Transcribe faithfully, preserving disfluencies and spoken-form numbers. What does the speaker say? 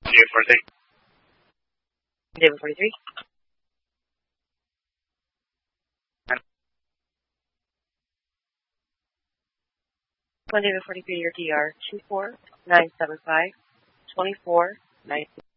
David forty-three. David forty-three. One David forty-three, your D R two four nine seven five two four nine.